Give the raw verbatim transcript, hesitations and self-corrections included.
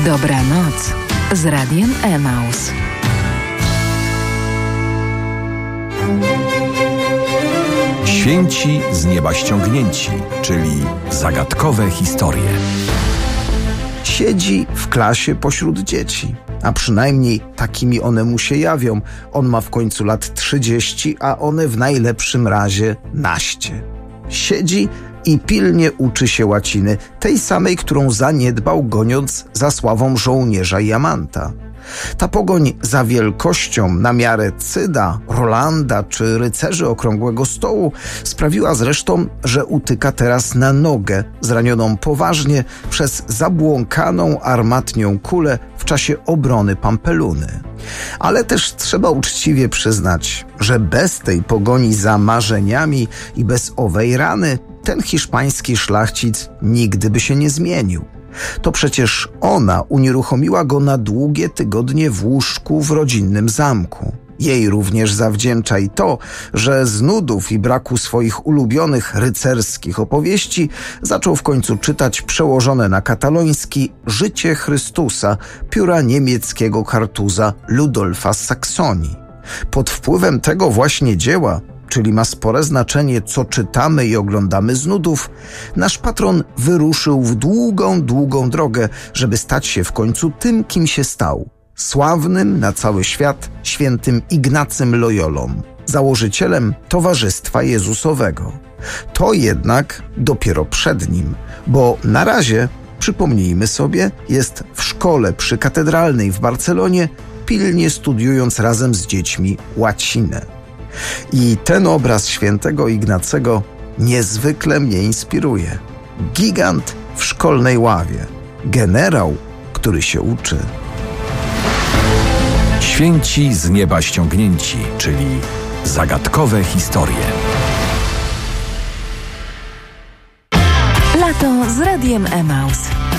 Dobranoc z Radiem Emaus. Święci z nieba ściągnięci, czyli zagadkowe historie. Siedzi w klasie pośród dzieci, a przynajmniej takimi one mu się jawią. On ma w końcu lat trzydzieści, a one w najlepszym razie naście. Siedzi i pilnie uczy się łaciny, tej samej, którą zaniedbał, goniąc za sławą żołnierza Jamanta. Ta pogoń za wielkością na miarę Cyda, Rolanda czy rycerzy Okrągłego Stołu sprawiła zresztą, że utyka teraz na nogę, zranioną poważnie przez zabłąkaną armatnią kulę w czasie obrony Pampeluny. Ale też trzeba uczciwie przyznać, że bez tej pogoni za marzeniami i bez owej rany ten hiszpański szlachcic nigdy by się nie zmienił. To przecież ona unieruchomiła go na długie tygodnie w łóżku w rodzinnym zamku. Jej również zawdzięcza i to, że z nudów i braku swoich ulubionych rycerskich opowieści zaczął w końcu czytać przełożone na kataloński Życie Chrystusa pióra niemieckiego kartuza Ludolfa z Saksonii. Pod wpływem tego właśnie dzieła, czyli ma spore znaczenie, co czytamy i oglądamy z nudów, nasz patron wyruszył w długą, długą drogę, żeby stać się w końcu tym, kim się stał. Sławnym na cały świat świętym Ignacym Loyolą, założycielem Towarzystwa Jezusowego. To jednak dopiero przed nim, bo na razie, przypomnijmy sobie, jest w szkole przykatedralnej w Barcelonie, pilnie studiując razem z dziećmi łacinę. I ten obraz świętego Ignacego niezwykle mnie inspiruje. Gigant w szkolnej ławie. Generał, który się uczy. Święci z nieba ściągnięci, czyli zagadkowe historie. Lato z Radiem Emaus.